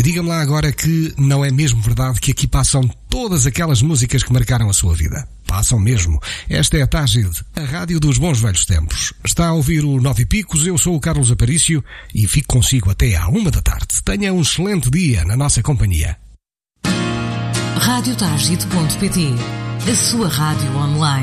diga-me lá agora que não é mesmo verdade que aqui passam todas aquelas músicas que marcaram a sua vida. Passam mesmo. Esta é a Tágide, a rádio dos bons velhos tempos. Está a ouvir o 9 e Picos, eu sou o Carlos Aparício e fico consigo até à 1 da tarde. Tenha um excelente dia na nossa companhia. Radiotágide.pt, a sua rádio online.